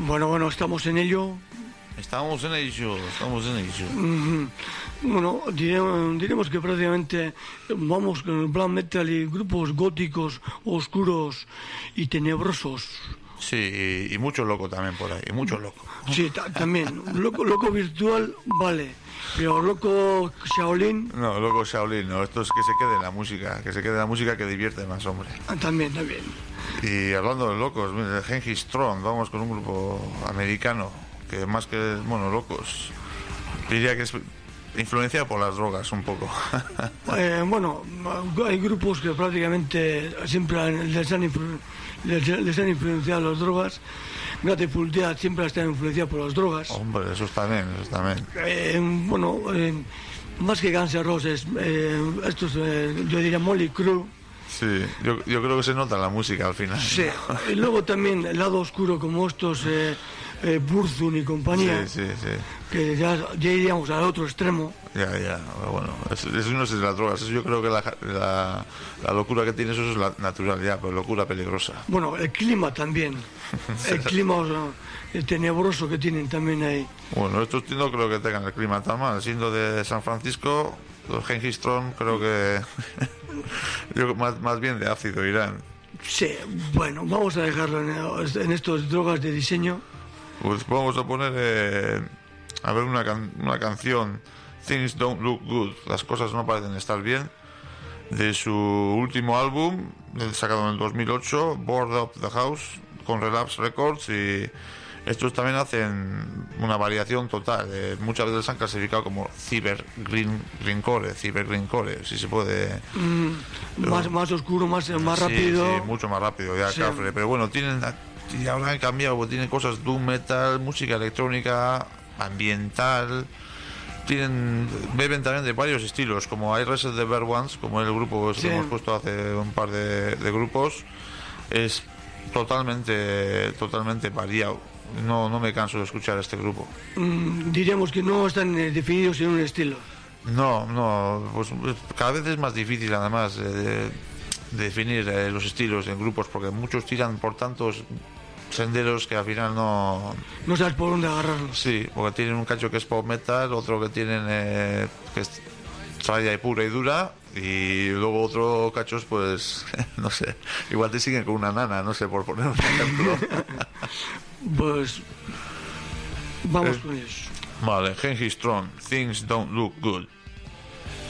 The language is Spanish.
Bueno, estamos en ello. Estamos en ello. Bueno, diremos que prácticamente vamos con el black metal y grupos góticos, oscuros y tenebrosos. Sí, y mucho loco también por ahí, mucho loco. Sí, también. Loco virtual, vale. Pero loco Shaolin... No, loco Shaolin, no. Esto es que se quede en la música, que divierte más, hombre. También. Y hablando de locos, mira, Genghis Khan, vamos con un grupo americano que más que, locos, diría que es influenciado por las drogas un poco. Hay grupos que prácticamente siempre les han influenciado las drogas. Grateful Dead siempre está influenciado por las drogas. Hombre, eso también. Más que Guns N' Roses, estos, yo diría Motley Crue. Sí, yo creo que se nota la música al final. Sí, y luego también el lado oscuro como estos, Burzum y compañía. Sí. Que ya iríamos al otro extremo. Ya, bueno, eso no es de las drogas, eso yo creo que la locura que tiene eso es la natural, ya, pero locura peligrosa. Bueno, el clima también, el clima el tenebroso que tienen también ahí. Bueno, estos no creo que tengan el clima tan mal, siendo de San Francisco, los Genghis Khan creo que más bien de ácido irán. Sí, bueno, vamos a dejarlo en estos drogas de diseño. Pues vamos a poner a ver una canción, Things Don't Look Good, las cosas no parecen estar bien, de su último álbum, sacado en el 2008, Board Up the House, con Relapse Records, y estos también hacen una variación total. Muchas veces se han clasificado como cyber greencore, si se puede. Más oscuro, más rápido. Sí, mucho más rápido, ya, Sí. Cafre. Pero bueno, y ahora han cambiado, porque tienen cosas doom metal, música electrónica, ambiental. Beben también de varios estilos, como hay Reset the Bear Ones, como el grupo que hemos puesto hace un par de grupos. Es totalmente variado. No me canso de escuchar este grupo. Diríamos que no están definidos en un estilo. No, pues cada vez es más difícil además definir los estilos en grupos, porque muchos tiran por tantos senderos que al final no sabes por dónde agarrarlos. Sí, porque tienen un cacho que es pop metal, otro que tienen que es tralla y pura y dura, y luego otro cachos, pues no sé, igual te siguen con una nana, no sé, por poner un ejemplo. Pues vamos con ellos. Vale, Genghis Khan, Things Don't Look Good.